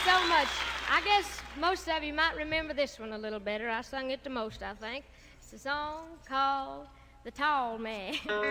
so much. I guess most of you might remember this one a little better. I sung it the most, I think. It's a song called The Tall Man.